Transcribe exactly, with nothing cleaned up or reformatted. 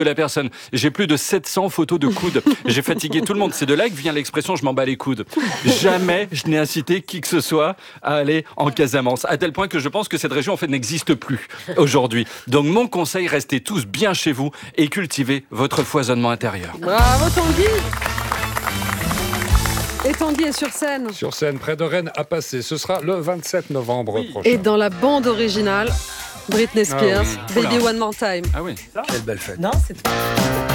la personne. J'ai plus de sept cents photos de coudes. J'ai fatigué tout le monde. C'est de là que vient l'expression « je m'en bats les coudes ». Jamais je n'ai incité qui que ce soit à aller en Casamance. À tel point que je pense que cette région en fait n'existe plus aujourd'hui. Donc mon conseil, restez tous bien chez vous et cultivez votre foisonnement intérieur. Bravo Tanguy. Et Tanguy est sur scène. Sur scène, près de Rennes, à passer. Ce sera le vingt-sept novembre Oui. prochain. Et dans la bande originale, Britney Spears, Ah Baby Oula. One More Time. Ah oui. Quelle belle fête. Non, c'est